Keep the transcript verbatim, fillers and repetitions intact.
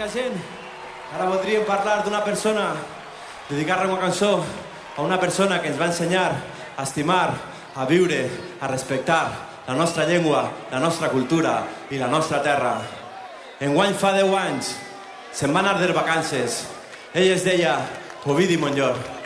Vinga, gent, ara voldríem parlar d'una persona, dedicar-li una cançó a una persona que ens va ensenyar a estimar, a viure, a respectar la nostra llengua, la nostra cultura i la nostra terra. Enguany fa deu anys, se'n va anar de vacances. Ell es deia Ovidi Montllor.